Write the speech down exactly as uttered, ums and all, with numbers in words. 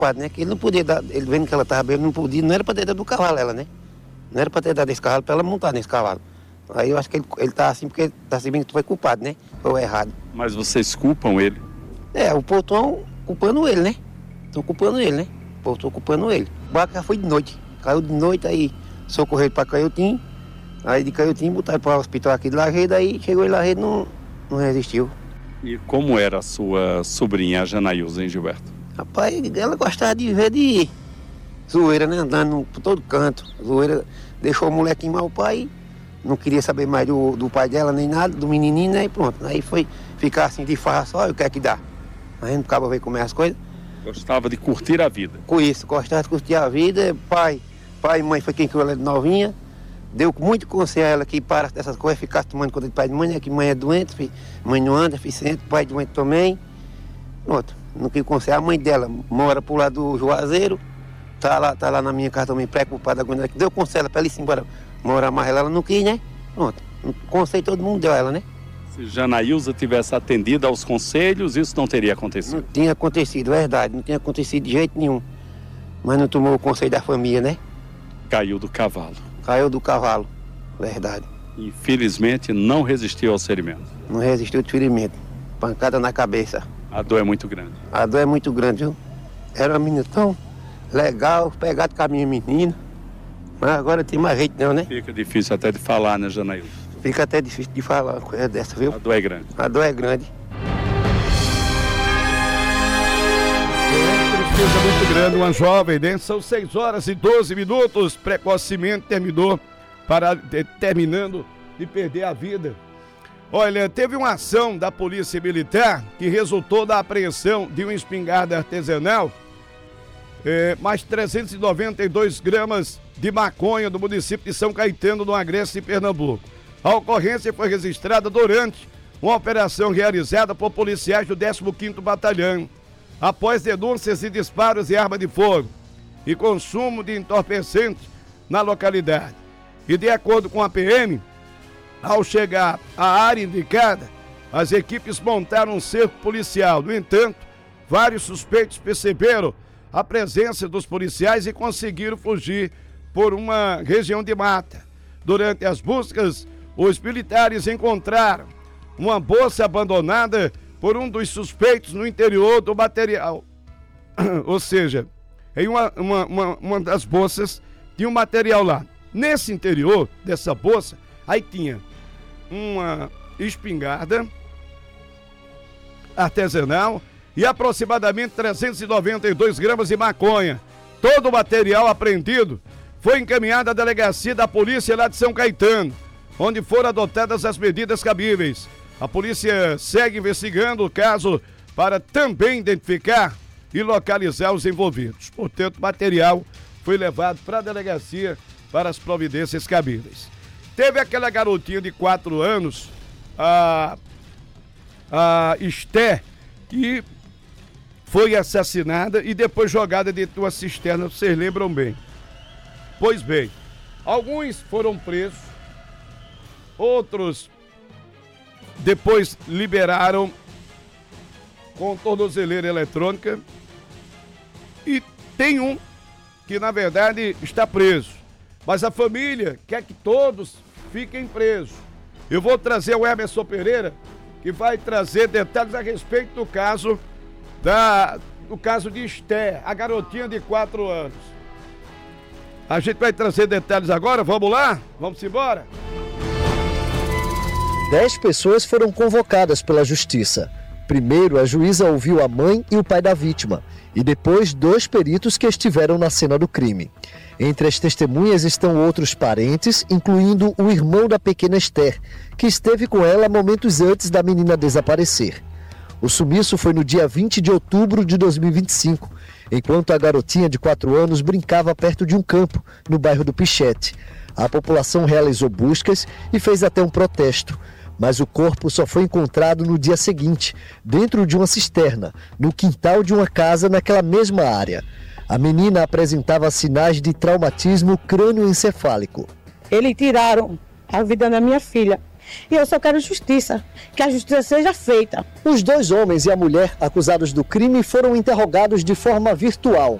culpado, né? Que ele não podia dar, ele vendo que ela estava bem, ele não podia, não era para ter dado do cavalo ela, né? Não era para ter dado esse cavalo para ela montar nesse cavalo. Aí eu acho que ele, ele tá assim porque tá assim que tu foi culpado, né? Foi o errado. Mas vocês culpam ele? É, o povo estão culpando ele, né? Estão culpando ele, né? O povo estão culpando ele. O barco já foi de noite. Caiu de noite, aí socorreram para Canhotinho. Aí de Canhotinho botaram para o hospital aqui de Lajedo, aí chegou em Lajedo e não, não resistiu. E como era a sua sobrinha, a Janaílza, hein, Gilberto? Rapaz, ela gostava de ver de zoeira, né? Andando por todo canto. Zoeira deixou o molequinho mal o pai, não queria saber mais do, do pai dela nem nada, do menininho, né? E pronto. Aí foi ficar assim de farra só, o que é que dá? Aí não acaba ver como é as coisas. Gostava de curtir a vida. Com isso, gostava de curtir a vida. Pai, pai e mãe foi quem criou ela de novinha. Deu muito conselho a ela que para dessas coisas, ficasse tomando conta de pai e de mãe, né? Que mãe é doente, filho. Mãe não anda, filho sente, pai é doente também. Pronto, não quis conselho. A mãe dela mora pro lado do Juazeiro, tá lá, tá lá na minha casa também, preocupada com ela, que deu conselho para ela ir embora morar mais ela, ela não quis, né? Pronto, conselho todo mundo deu a ela, né? Se Janaílza tivesse atendido aos conselhos, isso não teria acontecido? Não tinha acontecido, verdade, não tinha acontecido de jeito nenhum. Mas não tomou o conselho da família, né? Caiu do cavalo. Caiu do cavalo, verdade. Infelizmente não resistiu ao ferimento. Não resistiu ao ferimento. Pancada na cabeça. A dor é muito grande. A dor é muito grande, viu? Era uma menina tão legal, pegado com a minha menina. Mas agora tem mais jeito não, né? Fica difícil até de falar, né, Janaílza? Fica até difícil de falar uma coisa dessa, viu? A dor é grande. A dor é grande. É, tristeza muito grande, uma jovem, né? São seis horas e doze minutos, precocemente terminou, para, terminando de perder a vida. Olha, teve uma ação da Polícia Militar que resultou da apreensão de uma espingarda artesanal, é, mais trezentos e noventa e dois gramas de maconha do município de São Caetano, no Agreste, em Pernambuco. A ocorrência foi registrada durante uma operação realizada por policiais do décimo quinto Batalhão, após denúncias de disparos de arma de fogo e consumo de entorpecentes na localidade. E de acordo com a P M, ao chegar à área indicada, as equipes montaram um cerco policial. No entanto, vários suspeitos perceberam a presença dos policiais e conseguiram fugir por uma região de mata. Durante as buscas, os militares encontraram uma bolsa abandonada por um dos suspeitos no interior do material. Ou seja, em uma, uma, uma, uma das bolsas tinha um material lá. Nesse interior dessa bolsa, aí tinha uma espingarda artesanal e aproximadamente trezentos e noventa e dois gramas de maconha. Todo o material apreendido foi encaminhado à delegacia da polícia lá de São Caetano, onde foram adotadas as medidas cabíveis. A polícia segue investigando o caso para também identificar e localizar os envolvidos. Portanto, o material foi levado para a delegacia para as providências cabíveis. Teve aquela garotinha de quatro anos, a, a Esté, que foi assassinada e depois jogada dentro de uma cisterna, vocês lembram bem. Pois bem, alguns foram presos, outros depois liberaram com tornozeleira eletrônica e tem um que na verdade está preso. Mas a família quer que todos fiquem presos. Eu vou trazer o Emerson Pereira, que vai trazer detalhes a respeito do caso da, do caso de Esté, a garotinha de quatro anos. A gente vai trazer detalhes agora, vamos lá? Vamos embora? Dez pessoas foram convocadas pela justiça. Primeiro, a juíza ouviu a mãe e o pai da vítima, e depois dois peritos que estiveram na cena do crime. Entre as testemunhas estão outros parentes, incluindo o irmão da pequena Esther, que esteve com ela momentos antes da menina desaparecer. O sumiço foi no dia vinte de outubro de dois mil e vinte e cinco, enquanto a garotinha de quatro anos brincava perto de um campo, no bairro do Pichete. A população realizou buscas e fez até um protesto, mas o corpo só foi encontrado no dia seguinte, dentro de uma cisterna, no quintal de uma casa naquela mesma área. A menina apresentava sinais de traumatismo crânioencefálico. Eles tiraram a vida da minha filha. E eu só quero justiça, que a justiça seja feita. Os dois homens e a mulher acusados do crime foram interrogados de forma virtual.